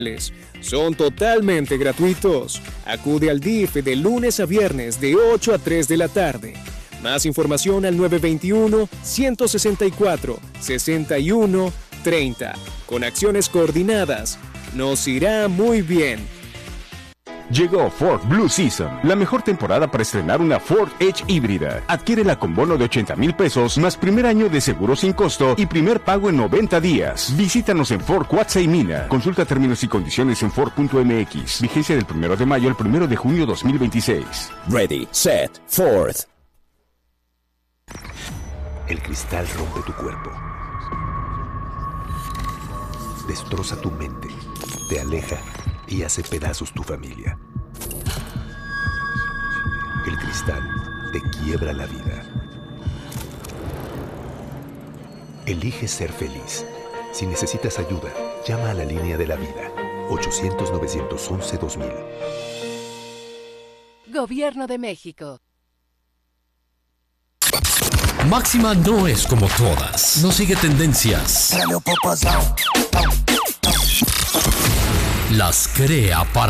Son totalmente gratuitos. Acude al DIF de lunes a viernes de 8 a 3 de la tarde. Más información al 921-164-6130. Con acciones coordinadas, nos irá muy bien. Llegó Ford Blue Season, la mejor temporada para estrenar una Ford Edge híbrida. Adquiérela con bono de 80,000 pesos, más primer año de seguro sin costo y primer pago en 90 días. Visítanos en Ford Cuatza y Mina. Consulta términos y condiciones en Ford.mx. Vigencia del 1 de mayo al 1 de junio 2026. Ready, set, Ford. El cristal rompe tu cuerpo. Destroza tu mente. Te aleja y hace pedazos tu familia. El cristal te quiebra la vida. Elige ser feliz. Si necesitas ayuda, llama a la línea de la vida. 800-911-2000. Gobierno de México. Máxima no es como todas. No sigue tendencias. Las crea para